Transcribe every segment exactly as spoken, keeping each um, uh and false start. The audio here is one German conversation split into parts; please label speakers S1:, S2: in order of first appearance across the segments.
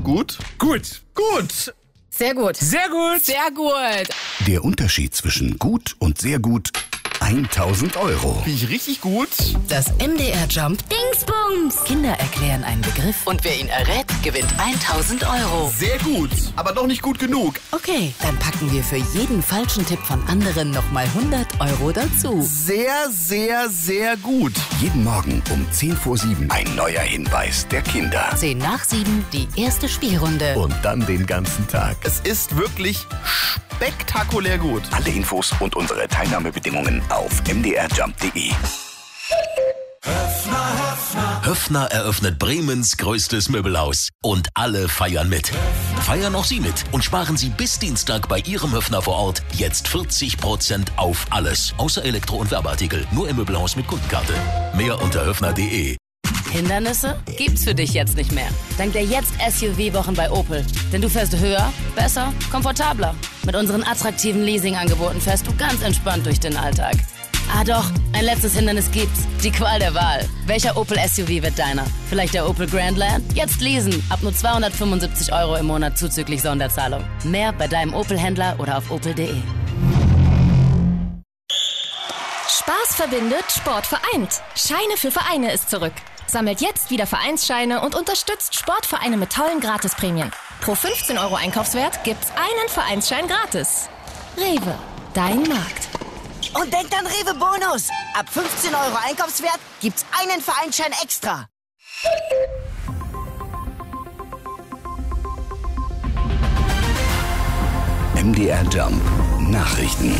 S1: Gut?
S2: Gut.
S1: Gut!
S3: Sehr gut.
S2: Sehr gut.
S3: Sehr gut.
S4: Der Unterschied zwischen gut und sehr gut: tausend Euro.
S1: Bin ich richtig gut?
S5: Das M D R Jump
S6: Dingsbums.
S5: Kinder erklären einen Begriff und wer ihn errät, gewinnt tausend Euro.
S1: Sehr gut, aber doch nicht gut genug.
S5: Okay, dann packen wir für jeden falschen Tipp von anderen nochmal hundert Euro dazu.
S1: Sehr, sehr, sehr gut.
S4: Jeden Morgen um zehn vor sieben ein neuer Hinweis der Kinder.
S5: zehn nach sieben, die erste Spielrunde.
S4: Und dann den ganzen Tag.
S1: Es ist wirklich spektakulär gut.
S4: Alle Infos und unsere Teilnahmebedingungen auf m d r jump punkt d e.
S7: Höffner eröffnet Bremens größtes Möbelhaus. Und alle feiern mit. Feiern auch Sie mit und sparen Sie bis Dienstag bei Ihrem Höffner vor Ort jetzt vierzig Prozent auf alles. Außer Elektro- und Werbeartikel. Nur im Möbelhaus mit Kundenkarte. Mehr unter höffner punkt d e.
S5: Hindernisse gibt's für dich jetzt nicht mehr. Dank der Jetzt-S U V-Wochen bei Opel. Denn du fährst höher, besser, komfortabler. Mit unseren attraktiven Leasing-Angeboten fährst du ganz entspannt durch den Alltag. Ah doch, ein letztes Hindernis gibt's. Die Qual der Wahl. Welcher Opel S U V wird deiner? Vielleicht der Opel Grandland? Jetzt leasen. Ab nur zweihundertfünfundsiebzig Euro im Monat zuzüglich Sonderzahlung. Mehr bei deinem Opel-Händler oder auf opel punkt d e.
S6: Spaß verbindet, Sport vereint. Scheine für Vereine ist zurück. Sammelt jetzt wieder Vereinsscheine und unterstützt Sportvereine mit tollen Gratisprämien. Pro fünfzehn Euro Einkaufswert gibt's einen Vereinsschein gratis. Rewe, dein Markt.
S8: Und denkt an Rewe Bonus. Ab fünfzehn Euro Einkaufswert gibt's einen Vereinsschein extra.
S4: M D R Jump Nachrichten.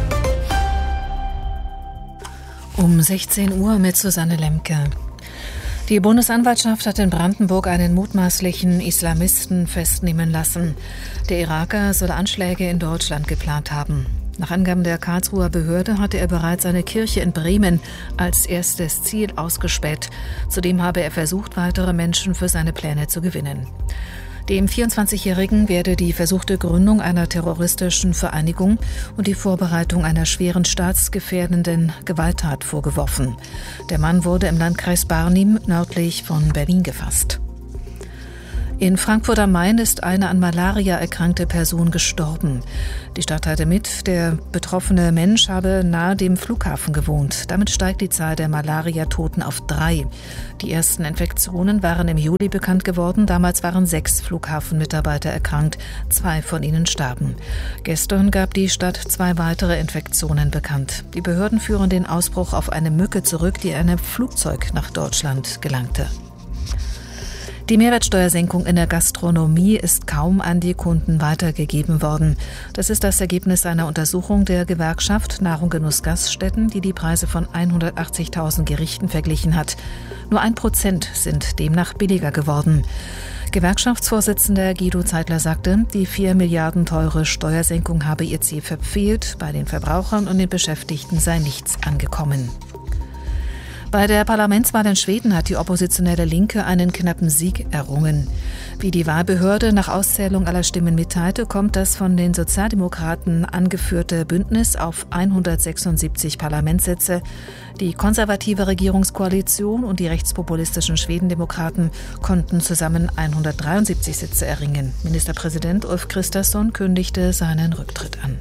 S9: Um sechzehn Uhr mit Susanne Lemke. Die Bundesanwaltschaft hat in Brandenburg einen mutmaßlichen Islamisten festnehmen lassen. Der Iraker soll Anschläge in Deutschland geplant haben. Nach Angaben der Karlsruher Behörde hatte er bereits eine Kirche in Bremen als erstes Ziel ausgespäht. Zudem habe er versucht, weitere Menschen für seine Pläne zu gewinnen. Dem vierundzwanzigjährigen werde die versuchte Gründung einer terroristischen Vereinigung und die Vorbereitung einer schweren staatsgefährdenden Gewalttat vorgeworfen. Der Mann wurde im Landkreis Barnim nördlich von Berlin gefasst. In Frankfurt am Main ist eine an Malaria erkrankte Person gestorben. Die Stadt teilte mit, der betroffene Mensch habe nahe dem Flughafen gewohnt. Damit steigt die Zahl der Malaria-Toten auf drei. Die ersten Infektionen waren im Juli bekannt geworden. Damals waren sechs Flughafenmitarbeiter erkrankt. Zwei von ihnen starben. Gestern gab die Stadt zwei weitere Infektionen bekannt. Die Behörden führen den Ausbruch auf eine Mücke zurück, die in einem Flugzeug nach Deutschland gelangte. Die Mehrwertsteuersenkung in der Gastronomie ist kaum an die Kunden weitergegeben worden. Das ist das Ergebnis einer Untersuchung der Gewerkschaft Nahrung Genuss Gaststätten, die die Preise von hundertachtzigtausend Gerichten verglichen hat. Nur ein Prozent sind demnach billiger geworden. Gewerkschaftsvorsitzender Guido Zeitler sagte, die vier Milliarden teure Steuersenkung habe ihr Ziel verfehlt. Bei den Verbrauchern und den Beschäftigten sei nichts angekommen. Bei der Parlamentswahl in Schweden hat die oppositionelle Linke einen knappen Sieg errungen. Wie die Wahlbehörde nach Auszählung aller Stimmen mitteilte, kommt das von den Sozialdemokraten angeführte Bündnis auf hundertsechsundsiebzig Parlamentssitze. Die konservative Regierungskoalition und die rechtspopulistischen Schwedendemokraten konnten zusammen hundertdreiundsiebzig Sitze erringen. Ministerpräsident Ulf Kristersson kündigte seinen Rücktritt an.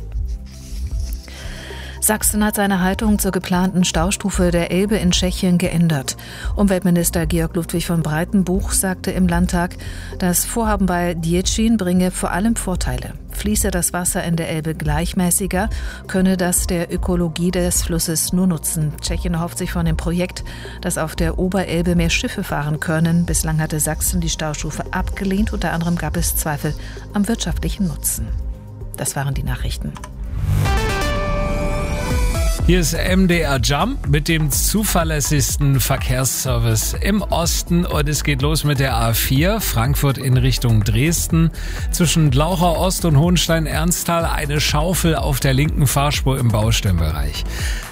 S9: Sachsen hat seine Haltung zur geplanten Staustufe der Elbe in Tschechien geändert. Umweltminister Georg Ludwig von Breitenbuch sagte im Landtag, das Vorhaben bei Děčín bringe vor allem Vorteile. Fließe das Wasser in der Elbe gleichmäßiger, könne das der Ökologie des Flusses nur nutzen. Tschechien erhofft sich von dem Projekt, dass auf der Oberelbe mehr Schiffe fahren können. Bislang hatte Sachsen die Staustufe abgelehnt. Unter anderem gab es Zweifel am wirtschaftlichen Nutzen. Das waren die Nachrichten.
S2: Hier ist M D R Jump mit dem zuverlässigsten Verkehrsservice im Osten und es geht los mit der A vier, Frankfurt in Richtung Dresden. Zwischen Glauchau Ost und Hohenstein-Ernsthal eine Schaufel auf der linken Fahrspur im Baustellenbereich.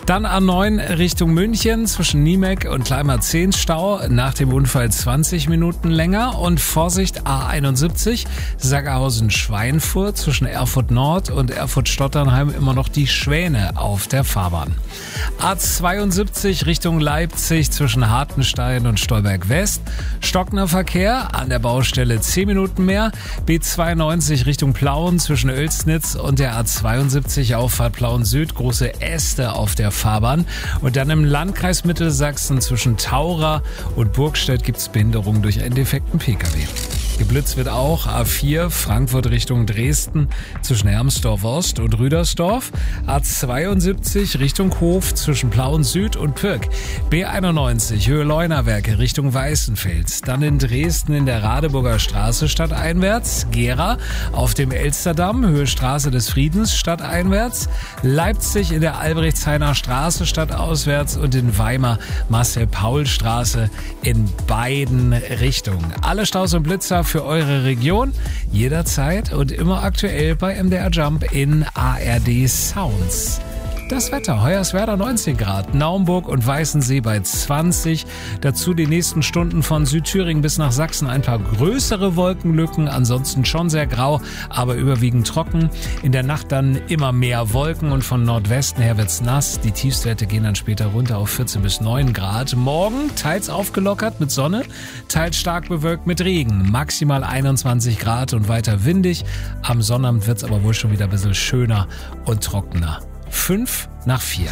S2: Dann A neun Richtung München zwischen Niemek und Gleimar zehn Stau. Nach dem Unfall zwanzig Minuten länger. Und Vorsicht A einundsiebzig Sackerhausen-Schweinfurt zwischen Erfurt Nord und Erfurt-Stotternheim immer noch die Schwäne auf der Fahrbahn. A zweiundsiebzig Richtung Leipzig zwischen Hartenstein und Stolberg West. Stockner Verkehr an der Baustelle zehn Minuten mehr. B zweiundneunzig Richtung Plauen zwischen Oelsnitz und der A zweiundsiebzig Auffahrt Plauen Süd. Große Äste auf der Fahrbahn. Und dann im Landkreis Mittelsachsen zwischen Taurer und Burgstedt gibt's Behinderungen durch einen defekten Pkw. Geblitzt wird auch A vier Frankfurt Richtung Dresden zwischen Hermsdorf Ost und Rüdersdorf. A zweiundsiebzig Richtung Hof zwischen Plauen Süd und Pirk. B einundneunzig Höhe Leunawerke Richtung Weißenfels. Dann in Dresden in der Radeburger Straße stadteinwärts. Gera auf dem Elsterdamm Höhe Straße des Friedens stadteinwärts. Leipzig in der Albrechtshainer Straße stadtauswärts und in Weimar Marcel-Paul-Straße in beiden Richtungen. Alle Staus und Blitzer für eure Region, jederzeit und immer aktuell bei M D R Jump in A R D Sounds. Das Wetter, Hoyerswerda neunzehn Grad, Naumburg und Weißensee bei zwanzig. Dazu die nächsten Stunden von Südthüringen bis nach Sachsen ein paar größere Wolkenlücken, ansonsten schon sehr grau, aber überwiegend trocken. In der Nacht dann immer mehr Wolken und von Nordwesten her wird's nass. Die Tiefstwerte gehen dann später runter auf vierzehn bis neun Grad. Morgen teils aufgelockert mit Sonne, teils stark bewölkt mit Regen. Maximal einundzwanzig Grad und weiter windig. Am Sonnabend wird's aber wohl schon wieder ein bisschen schöner und trockener. Fünf nach vier.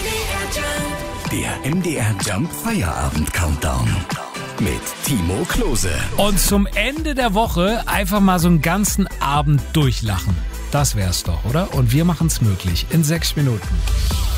S4: Der M D R Jump Feierabend Countdown mit Timo Klose.
S2: Und zum Ende der Woche einfach mal so einen ganzen Abend durchlachen. Das wär's doch, oder? Und wir machen's möglich in sechs Minuten.